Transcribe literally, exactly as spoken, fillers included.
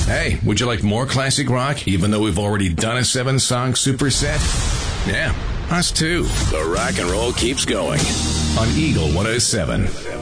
Hey, would you like more classic rock, even though we've already done a seven-song superset? Yeah, us too. The rock and roll keeps going on Eagle one oh seven.